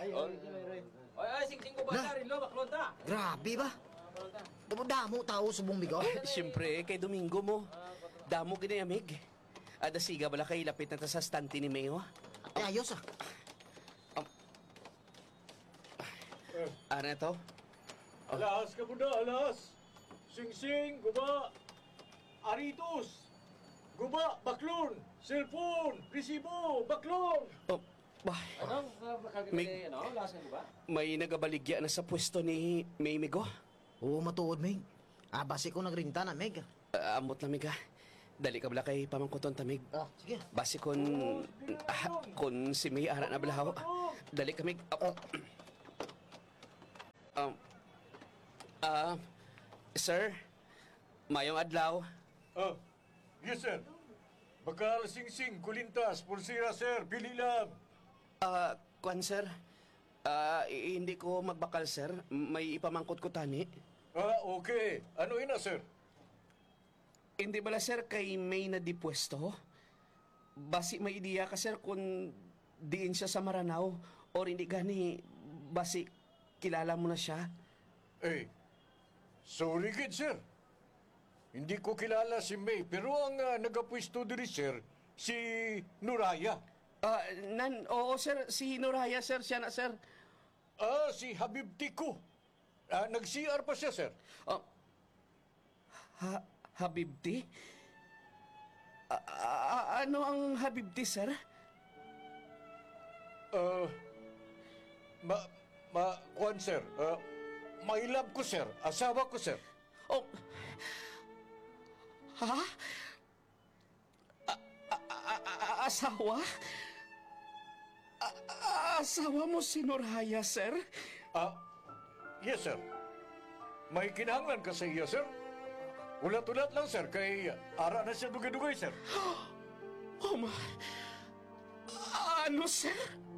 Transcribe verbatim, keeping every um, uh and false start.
Ay, ay, ay, ay. Oy, oy, sing-sing ko ba Na? na rin lo, baklonta. Grabe ba? Damo tao subong bigaw. Siyempre, kay Domingo mo. Damo kinayamig. Ada siga bala kay lapit na ta sa stante ni Mayo. Ay, ayos ah. Ano na to? Alas ka muna, alas. Sing-sing, guba. Aritos. Guba, baklon. Cellphone, resibo, baklon. Oh, bah, Ano? Kagagay, May- ano? Lasan ba? may nagabaligya na sa pwesto ni May Migo. Oo, matuod, Meg. Ah, base ko nagrinta na, Meg. Ah, amot lamig ha. Dali ka bala kay pamangkuton tamig. Ah, sige. Base kun ah, kun si May ara na balahaw. Dali kami. Oh. Um, ah, sir, mayong adlaw. Ah, yes, sir. Bakal, sing-sing, kulintas, pulsira, sir. Pili lang. Ah, kwan sir. Ah, i- hindi ko magbakal sir. May ipamangkot ko tani. Ah, okay. Ano ina, sir? Hindi bala sir kay May na di pwesto. Basi may ideya ka sir kung diin siya sa Maranao or hindi gani basi kilala mo na siya. Eh, sorry kid, sir. Hindi ko kilala si May, pero ang uh, nagapwisto diri, sir, si Nuraya. Ah, nan, oo sir, si Noraya sir, siya na sir. Ah, si Habib Tiko. Ah, nag-C R pa siya, sir. Oh, ha, Habibti? Ah, ah, ano ang Habibti sir? Ah, ma, ma, kuan, sir. Ah, my love ko, sir. Asawa ko, sir. Oh, ha? A- a- a- a- asawa? A- a- asawa mo si Noraya sir? Ah, yes, sir. May kinahanglan ka sa iya, sir. Ulat-ulat lang, sir, kay ara na siya dugay-dugay, sir. Oh my... Ano sir?